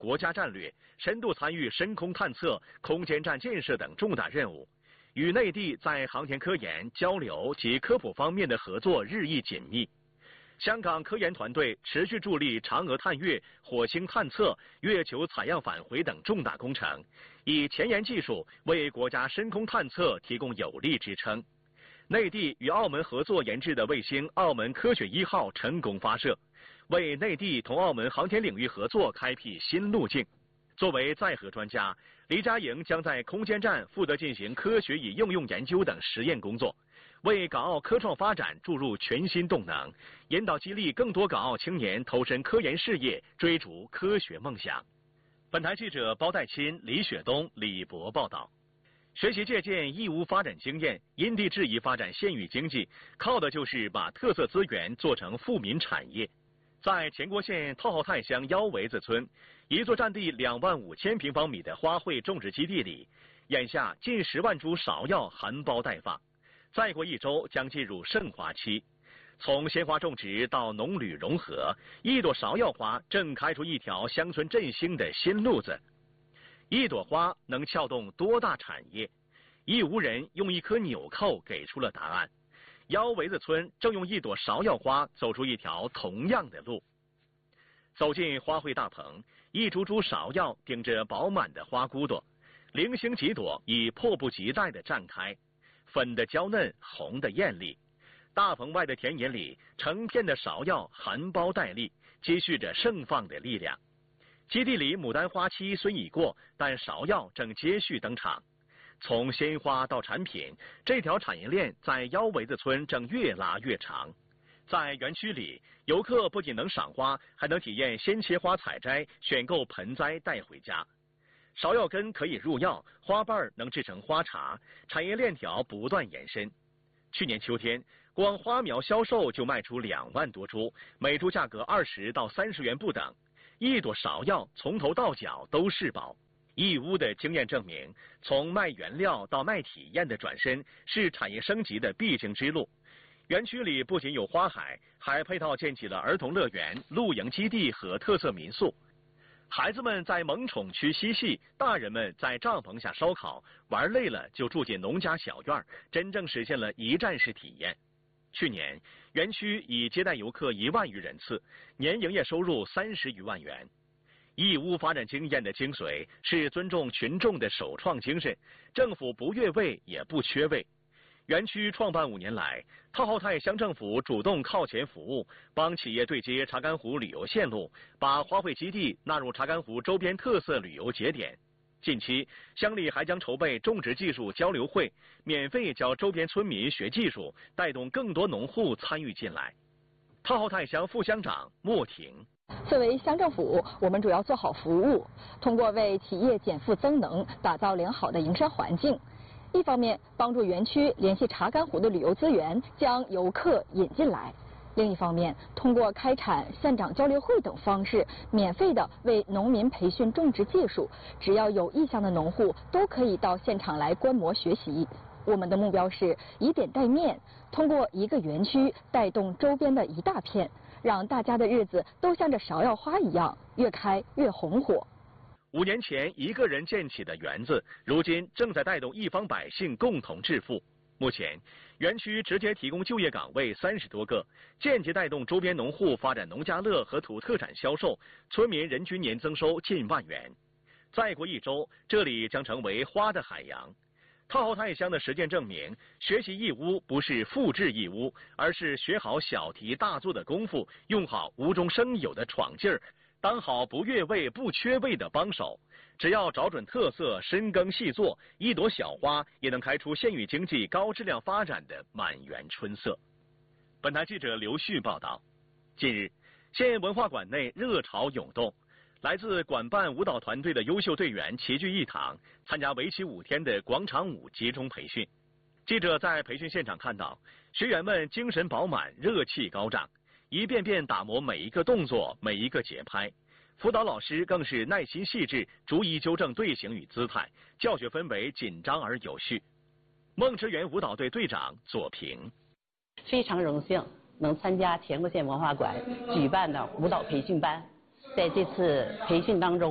国家战略，深度参与深空探测、空间站建设等重大任务，与内地在航天科研、交流及科普方面的合作日益紧密。香港科研团队持续助力嫦娥探月、火星探测、月球采样返回等重大工程，以前沿技术为国家深空探测提供有力支撑。内地与澳门合作研制的卫星澳门科学1号成功发射，为内地同澳门航天领域合作开辟新路径。作为载荷专家，黎家营将在空间站负责进行科学与应用研究等实验工作，为港澳科创发展注入全新动能，引导激励更多港澳青年投身科研事业，追逐科学梦想。本台记者包代钦、李雪东、李博报道。学习借鉴义乌发展经验，因地制宜发展县域经济，靠的就是把特色资源做成富民产业。在乾国县套号泰乡腰围子村，一座占地25000平方米的花卉种植基地里，眼下近10万株芍药含苞待放，再过1周将进入盛花期。从鲜花种植到农旅融合，一朵芍药花正开出一条乡村振兴的新路子。一朵花能撬动多大产业？义乌人用一颗纽扣给出了答案。腰围子村正用一朵芍药花走出一条同样的路。走进花卉大棚，一株株芍药顶着饱满的花骨朵，零星几朵已迫不及待地绽开，粉的娇嫩，红的艳丽。大棚外的田野里，成片的芍药含苞待立，积蓄着盛放的力量。基地里牡丹花期虽已过，但芍药正接续登场。从鲜花到产品，这条产业链在腰围子村正越拉越长。在园区里，游客不仅能赏花，还能体验鲜切花采摘，选购盆栽带回家。芍药根可以入药，花瓣能制成花茶，产业链条不断延伸。去年秋天，光花苗销售就卖出2万多株，每株价格20到30元不等。一朵芍药从头到脚都是宝。义乌的经验证明，从卖原料到卖体验的转身是产业升级的必经之路。园区里不仅有花海，还配套建起了儿童乐园、露营基地和特色民宿。孩子们在萌宠区嬉戏，大人们在帐篷下烧烤，玩累了就住进农家小院，真正实现了一站式体验。去年，园区已接待游客1万余人次，年营业收入30余万元。义乌发展经验的精髓是尊重群众的首创精神，政府不越位也不缺位。园区创办5年来，套号泰乡政府主动靠前服务，帮企业对接查干湖旅游线路，把花卉基地纳入查干湖周边特色旅游节点。近期，乡里还将筹备种植技术交流会，免费教周边村民学技术，带动更多农户参与进来。套号泰乡副乡长莫婷。 作为乡政府，我们主要做好服务，通过为企业减负增能，打造良好的营商环境。一方面帮助园区联系查干湖的旅游资源，将游客引进来；另一方面，通过开展县长交流会等方式，免费的为农民培训种植技术，只要有意向的农户都可以到现场来观摩学习。我们的目标是以点带面，通过一个园区带动周边的一大片，让大家的日子都像这芍药花一样，越开越红火。 5年前一个人建起的园子，如今正在带动一方百姓共同致富。目前，园区直接提供就业岗位30多个，间接带动周边农户发展农家乐和土特产销售，村民人均年增收近万元。再过1周，这里将成为花的海洋。套号泰乡的实践证明，学习义乌不是复制义乌，而是学好小题大做的功夫，用好无中生有的闯劲儿，当好不越位不缺位的帮手。只要找准特色，深耕细作，一朵小花也能开出县域经济高质量发展的满园春色。本台记者刘旭报道。近日，县文化馆内热潮涌动，来自管办舞蹈团队的优秀队员齐聚一堂，参加为期5天的广场舞集中培训。记者在培训现场看到，学员们精神饱满，热气高涨，一遍遍打磨每一个动作，每一个节拍。辅导老师更是耐心细致，逐一纠正队形与姿态，教学氛围紧张而有序。梦之园舞蹈队队长左平： 非常荣幸能参加乾国县文化馆举办的舞蹈培训班。在这次培训当中，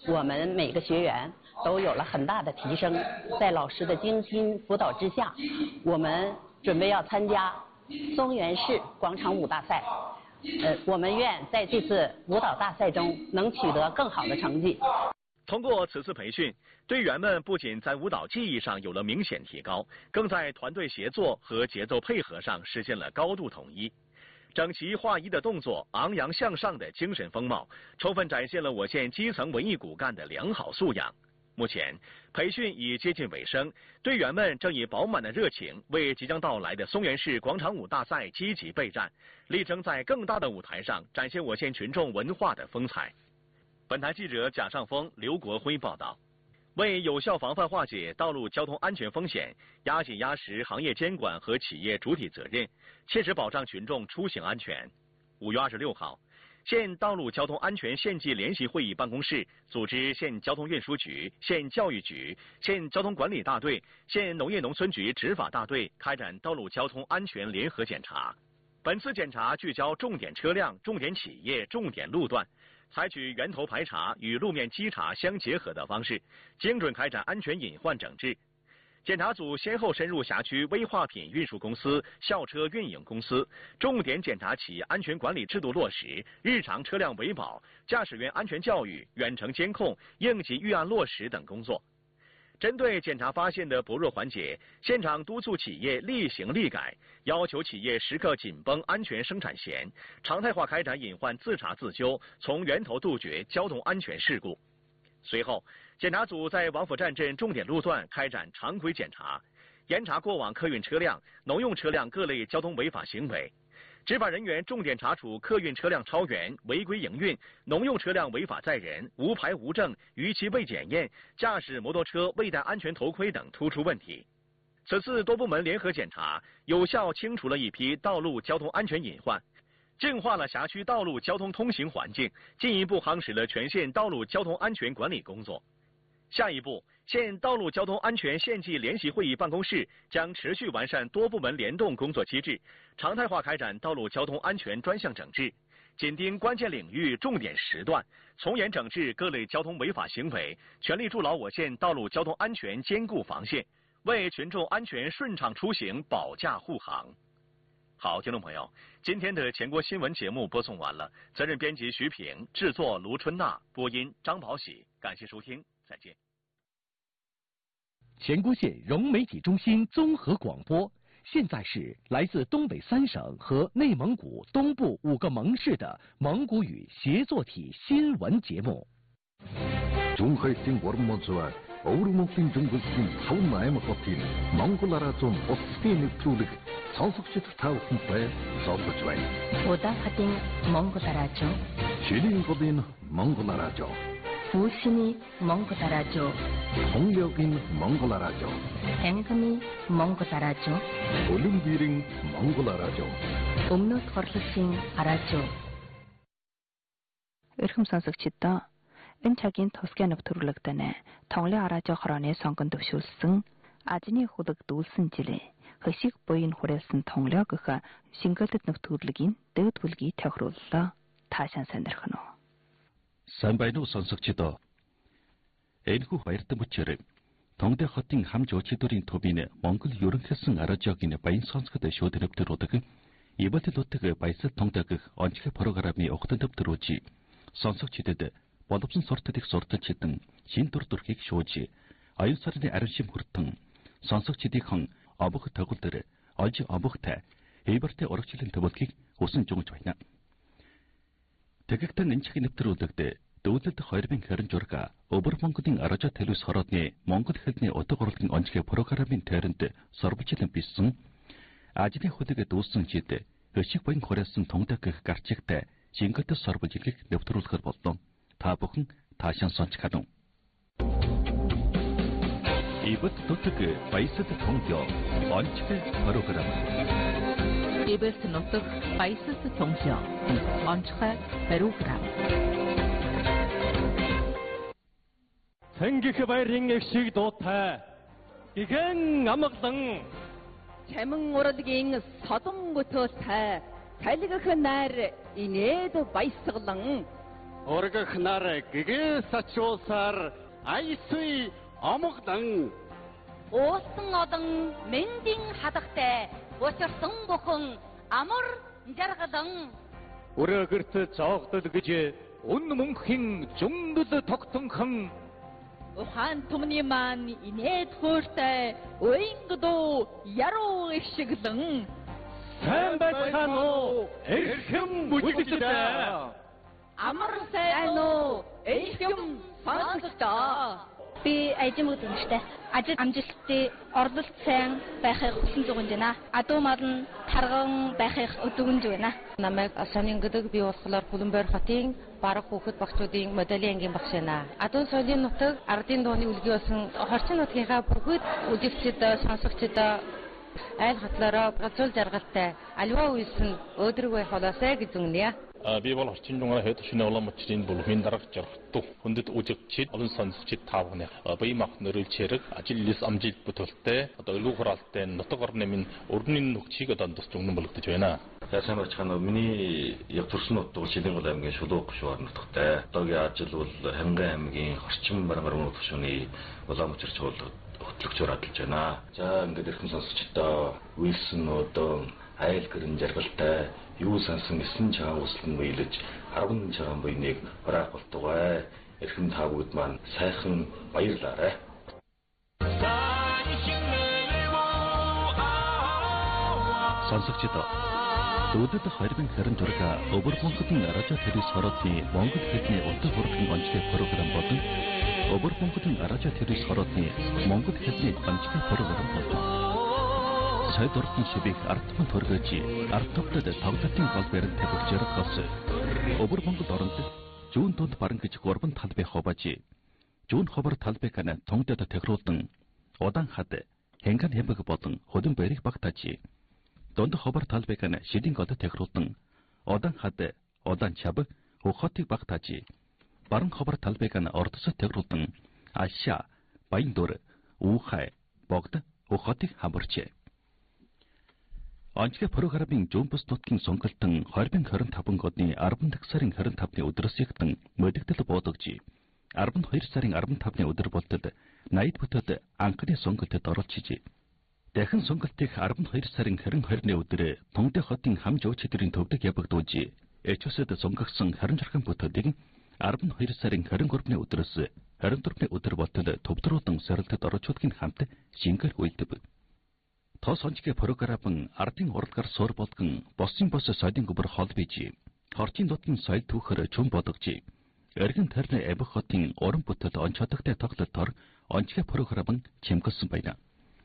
我们每个学员都有了很大的提升。在老师的精心辅导之下，我们准备要参加松原市广场舞大赛。我们愿在这次舞蹈大赛中能取得更好的成绩。 通过此次培训，队员们不仅在舞蹈技艺上有了明显提高，更在团队协作和节奏配合上实现了高度统一。整齐划一的动作，昂扬向上的精神风貌，充分展现了我县基层文艺骨干的良好素养。目前，培训已接近尾声，队员们正以饱满的热情为即将到来的松原市广场舞大赛积极备战，力争在更大的舞台上展现我县群众文化的风采。本台记者贾尚峰、刘国辉报道。为有效防范化解道路交通安全风险，压紧压实行业监管和企业主体责任，切实保障群众出行安全。5月26号，县道路交通安全县级联席会议办公室组织县交通运输局、县教育局、县交通管理大队、县农业农村局执法大队开展道路交通安全联合检查。本次检查聚焦重点车辆、重点企业、重点路段，采取源头排查与路面稽查相结合的方式，精准开展安全隐患整治。检查组先后深入辖区危化品运输公司、校车运营公司，重点检查企业安全管理制度落实、日常车辆维保、驾驶员安全教育、远程监控、应急预案落实等工作。针对检查发现的薄弱环节，现场督促企业立行立改，要求企业时刻紧绷安全生产线，常态化开展隐患自查自纠，从源头杜绝交通安全事故。随后，检查组在王府站镇重点路段开展常规检查，严查过往客运车辆、农用车辆各类交通违法行为。执法人员重点查处客运车辆超员、违规营运、农用车辆违法载人、无牌无证、逾期未检验、驾驶摩托车未戴安全头盔等突出问题。此次多部门联合检查，有效清除了一批道路交通安全隐患，净化了辖区道路交通通行环境，进一步夯实了全县道路交通安全管理工作。下一步，县道路交通安全县级联席会议办公室将持续完善多部门联动工作机制，常态化开展道路交通安全专项整治，紧盯关键领域重点时段，从严整治各类交通违法行为，全力筑牢我县道路交通安全坚固防线，为群众安全顺畅出行保驾护航。好，听众朋友，今天的全国新闻节目播送完了，责任编辑徐平，制作卢春娜，播音张宝喜，感谢收听，再见。 全国县融媒体中心综合广播，现在是来自东北3省和内蒙古东部5个盟市的蒙古语协作体新闻节目。 중하이팅 워르모즈와 어우르몽팅 중국인 서운마에마 커틴 몽골나라존 오스피니 투르 선속시트 타우슨파에 서브주와이 오다파팅 몽골나라죠 시린고빈 몽골나라죠 부신이 몽골나라죠 홍력인 몽골나라죠 앵금이 몽골나라죠 올림비링 몽골나라죠 음노 토르싱 알아죠 Эрхэм сонсогчдоо энэ цагийн тусгай нэвтрүүлэгтэнэ Тонглын араажо хорооны сонгон төвшүүлсэн ажны хөлөг дүүлсэн жилээ хөшиг буйн хүрээсэн Тонглоо гэх шингэлдэт нэвтрүүлгийн дэд бүлгийг тохирууллаа. Таашаан сонирхно уу? Сайн байна уу сонсогчдоо. Энэхүү баяртай мөчөр Тонгды хотын хам жуулчдын төвийн Монгол ерөнхийлсөн араажогийн баян сонсгод шууд нэвтрүүлдэг Ибэтэлүтэг баясал Тонгдагх онцгой программын ухтан нэвтрүүлж сонсогчдод боловсон сурталыг сурталчилсан шин дүр төрхийг шууж аюун сарны ариун шим хүртэн сонсогчдын обох төгөлдөр олж обохтай хейбэртэй урагшлын төвөлхийг хүсэн жугж байна. Тэгэхдээ энэ чиглэл нэвтрүүлэгт дүүлэлт 2026 Өвөр Монголын араажо телевиз хороодны Монгол хэлний утга урлагийн онцгой программын тойронд сурвалжлан бийсэн ажны хөлөг дүүсэн жид өшиг баян хүрээсэн Тонгдагх гарчигтай шингэтэй сурвалжлыг нэвтрүүлэхээр боллоо. Та бүхэн таашаан сонсчихно. Ибэтэлүтэг баясал Тонгё онцгой программ. Ибэтэлүтэг баясал Тонгё онцгой программ. Тэнгих баярын эгшиг дуутай гигэн амгалан Чамин урлагийн содон готөөтэй талгих найр инээд баясгалан Оргох нар гэгээ сачуусаар айсүй омогдан уусан олон мэндийн хадагтай учирсан бүхэн амар жаргадан өрөөгөрт зоогдол гэж өн мөнхийн зөндөл тогтонхон ухаан түмний маань инээд хөөртэй уйнгдуу яруу ишгэлэн сайн байцгаана уу эрхэм бүжигчтэй амар сайн уу эрхэм сонсогчдоо би ажим үзэмжтэй ажил амжилттай орлолт сайн байхыг хүсэн зүгэж байна. Адуу мал нь тарган байхыг өдөгнж байна. Намайг Санин гэдэг би болохоор Хүлэмбайр хотын бараг хүүхэд багчуудын моделийн ангийн багш байна. Адуу соёлын нутаг ардын дууны үлгий болсон хорчин нутгийнхаа бүгд үзэгчид сонсогчид айл хатлаараа гацуул жаргалтай аливаа үйлсэн өөдрөг байх болоосай гэж үгнэе. Би бол орчин 중앙 해도시내 올라무치린 불휘인 다락 저도 혼듯 오직치 어른 선수치 타보네 어버이 막 너를 체력 아질리스 암질 붙을 때 어떤 루그랄 때 너떡거리면 오르는 녹치가 단도스 죽는 벌도 되나 яасан бачхана миний яг төрсөн нутаг Шилэнгол аймгийн Шулууг гушуур нутагтай одоогийн ажил бол Хангай аймгийн Орчин Барангар нутгшууны Улаанбаатар хөтлөгчөөр ажиллаж байна. За ингээд эрхэм сонсогчдоо Уилсон одоо айл гэрэн жаргалтай юу сансан 9 цагаан үслэн биелэж 10 цагаан буйныг хураах болтугай. Эрхэм та бүгд маань сайхан баярлаарай. сонсогчдоо Өдөд 2026 Обербонкодын радио телевиз хорооны Монгол хэлний өдөр хүрхэн онцлог програм болон Обербонкодын радио телевиз хорооны Монгол хэлний онцлог програм болон Сайд ордын шибийг ардтан төргөж ардтогтод тоглолтын гол баримт тавьж гос Обербонкод оронд зүүн тунд баран гэж 3 талбай хобаж зүүн хобор талбайг тонгдод тохируулан удаан хад хэнган хэмбэг болон хөдөн барийг багтааж донд хобор талбайг шидийн гол тохируулан удаан хад удаан чаб хөхотыг багтааж баран хобор талбайг ордосод тохируулан ашаа баяндор уухай богд хөхотыг хамбарчээ. Онцгой программын Жумбус нутгийн сонголтон 2025 оны 10 дахь сарын 25-ны өдрөөс ягтан мөдөгдөл буудагж 12 сарын 15-ны өдөр болтод 80 бүтэд анхны сонголтод оролцож дахин сонголтыг 12 сарын 22-ны өдөр Тунгдэ хотын хам жууч хэдрийн төвдөг явагдуулж ЭЧС-д сонгогдсон 26 бүтэдийг 12 сарын 23-ны өдрөөс 24-ны өдөр болтод төвдрүүлэн сорилтод оролцуулахын хамт шингэр үйлдэв. Тос онцгой программ ардын уралгаар суур болгон босын бос соёлын гүбэр хол бийж хорчин дотны соёл түүхээр чүн бодогч эргэн тойрны Амбах хотын уран бүтээл онцгойтой тоглолтоор онцгой программ чимгэлсэн байна.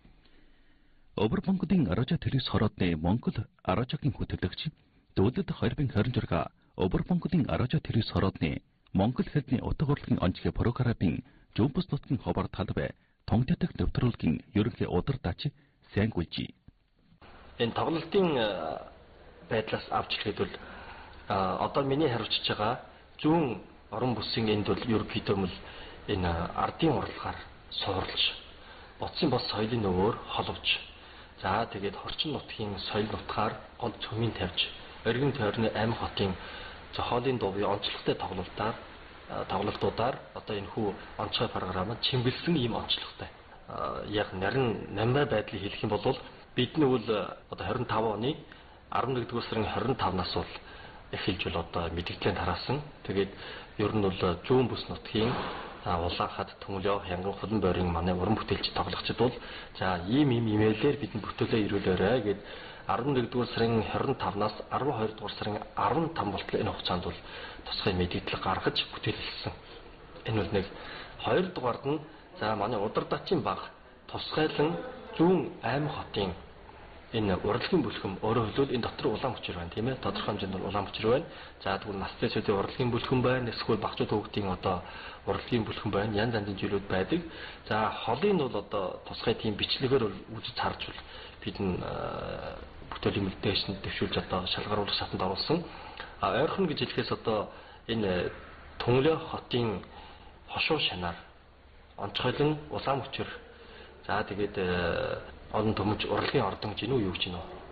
Обербонкодын радио телевиз хорооны Монгол радиогийн хөтлөгч Дүүлэд 2026 Обербонкодын радио телевиз хорооны Монгол хэлний утга урлагийн онцгой программын Жумбус нутгийн хобор талбай тонгддаг нэвтрүүлгийн ерөнхий удирдаач сайн гүйж. Энэ тоглолтын байдлаас авч хэлбэл одоо миний хариуцж байгаа зүүн орон бүсийн энд бол ерөнхийдөө энэ ардын урлагаар суурлж боцсон бос соёлын нөгөөр холовж за тэгээд хорчин нутгийн соёл нутгаар гол цөмийн тавьж өргөн тойрны Амбах хотын зохиолын дуу онцлогтой тоглолтуудаар одоо энэ хүү онцгой програмд чимгэлсэн ийм онцлогтой яг нарийн намбай байдлыг хэлэх юм бол бидний бол одоо 25 оны 11-р сарын 25-наас бол эхэлж бол одоо мэдээлэл тараасан. Тэгээд ер нь бол зүүн бүс нутгийн улаан хад Төмөлөө Янган Хуланбойрын манай уран бүтээлч тоглогчид бол за ийм имэйлээр бидний бүтээлээ ирүүлээрэй гэд 11-р сарын 25-наас 12-р сарын 15 болтол энэ хугацаанд бол тусгай мэдээлэл гаргаж бүтээлсэн. Энэ бол нэг 2 дугаард нь за манай удирдаачийн баг тусгайлан зүүн Амбах хотын энэ урлагийн бүлхэм өөрөөр хэлбэл энэ дотор улаан хүчээр байна тийм ээ тодорхой хэмжээнд бол улаан хүчээр байна. За тэгвэл настай сүдийн урлагийн бүлхэм байна. Эсвэл багцууд хөвгтийн одоо урлагийн бүлхэм байна. Янз янзын зүйлүүд байдаг. За холын бол одоо тусгай тийм бичлэгээр бол үзэж харж бол бид нь бүтээлийн мэдээшнд дэвшүүлж одоо шалгаруулах шатанд оруулсан. Ойрхон гэж хэлэхээс одоо энэ Төмөлөө хотын хошуу шанаар онцгойлон улаан хүчээр за тэгээд олон төмөж урлагийн ордон гэж юу гэж байна вэ?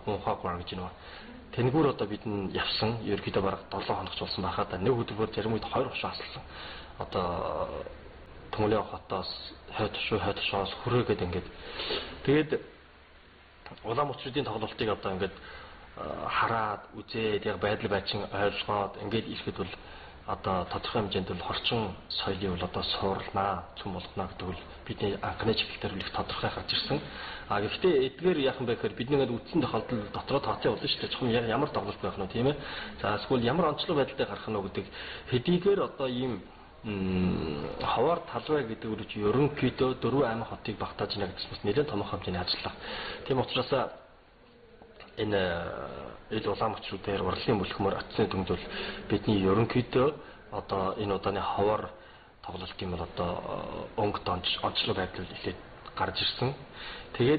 ухаагүй гэж байна. Тэнгүүр одоо бид нь явсан ерөнхийдөө бараг 7 хоногч болсон байхад нэг хөдөлгөөр зарим үед 2 хошоо асалсан. Одоо Төнгөлөө хотоос хойд хүрээгээд ингээд тэгээд улаан мөчрүүдийн тоглолтыг одоо ингээд хараад үзээд яг байдал байчин ойлгоод ингээд ирэхэд бол одоо тодорхой хэмжээнд бол хорчин соёлын бол одоо суурлнаа, цөм болгоно гэдэг бол бидний анхны чиглэлээр их тодорхой гарч ирсэн. Гэхдээ эдгээр яахан байхээр бидний ингээд үтсэн тохиолдол дотроо тооцоо болно шүү дээ. Зөвхөн ямар тоглолт байх нь тийм ээ. За эсвэл ямар онцлог байдалтай гарах нь гэдэг хэдийгээр одоо ийм хавар талбай гэдэг үг чи ерөнхийдөө 4 аймаг хотыг багтааж байна гэсэн бас нэлээд томоохон хэмжээний ажиллаа. Тийм учраас энэ ил улаан мөчрүүдээр урлагийн бүлхмөр атсны дүнд бол бидний ерөнхийдөө одоо энэ удааны хавар тоглолтын бол одоо өнгөт онцлог байдал эхлээд гарч ирсэн. Тэгээд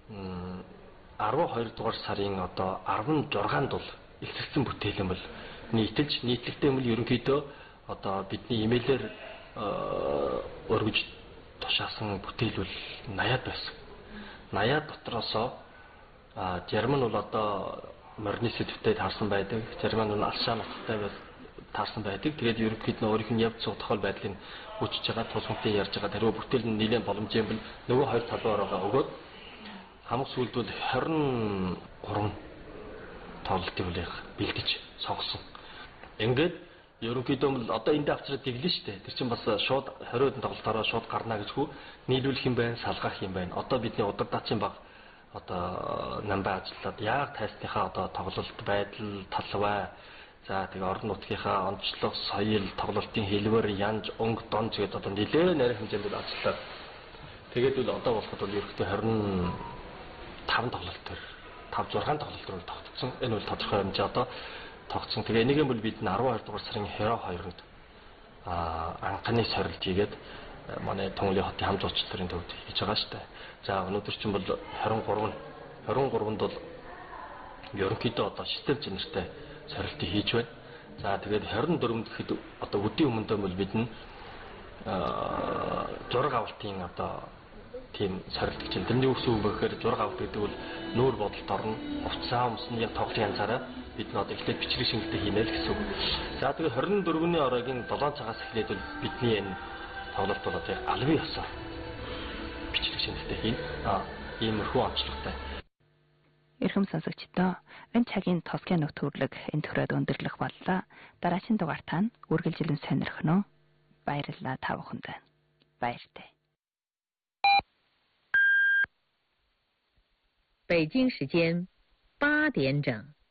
12 дугаар сарын одоо 16-нд бол эхэлсэн бүтээлэн бол нийтлэгтэй юм ерөнхийдөө одоо бидний имэйлээр өргөж тушаасан бүтээл бол 80-аад байсан. 80-аад дотроосоо зарим нь бол одоо морины сэдвтэй таарсан байдаг, зарим нь алшаа нутагтай таарсан байдаг. Тэгээд ерөнхийд нь өөрийнх нь явц тохиол байдлыг хүчж байгаа, тус хүнтэй ярьж байгаа тэрөө бүтээл нь нэлээд боломжтой бол нөгөө хоёр талбайраа өгөөд хамаг сүүлд бол 23 тоглолтыг бэлдэж сонгосон. Ингээд ерөнхийдөө бол одоо энд авчраад дэглэн шүү дээ. Тэр чинь бас шууд 20 тоглолтоор шууд гарна гэжгүй нийлүүлэх юм байна, салгах юм байна. Одоо бидний удирдаачийн баг одоо намбай ажиллаад яг тайсныхаа одоо тоглолт байдал, талбай, за тэгээ орон нутгийнхаа онцлог, соёл, тоглолтын хэлбэр, янз, өнгө, донж гэдэг одоо нэлээд нарийн хэмжээнд ажиллаад тэгээд бол одоо болоход бол ерөнхийдөө 25 тоглолтоор 5-6 тоглолтоор тогтсон. Энэ бол тодорхой хэмжээ одоо тогтсон. Тэгээ энийгээ бол бид 12 дугаар сарын 22-нд анхны сорилт хийгээд манай Төнгөлөө хотын хам зуучлалын төвд хийж байгаа шүү дээ. За өнөөдөр чинь бол 23-нд бол ерөнхийдөө одоо систем чанартай сорилтыг хийж байна. За тэгээд 24-нд гэхэд одоо өдийн өмнөдөө бол бид нь зураг авалтын одоо тийм сорилт гэж байна. Тэрний үс үг бэхээр зураг авалт гэдэг бол нүүр бодолд орно. Уцаа өмсөн яг тоглолтын янзаараа бид нь одоо эхлээд бичрэг шингэлтэй хийнэ л гэсэн үг. За тэгээд 24-ний оройгийн 7 цагаас эхлээд бол бидний энэ тоглолт бол одоо албан ёсоор бичрэг шингэлтэй хийнэ. Иймэрхүү онцлогтой. Эрхэм сонсогчдоо энэ цагийн тосгийн нөх төрлөг энэ төрөд өндөрлөх боллоо. Дараагийн дугаар тань үргэлжилэн сонирхно. Баярлалаа та бүхэнд. Баяртай. 北京时间8点整。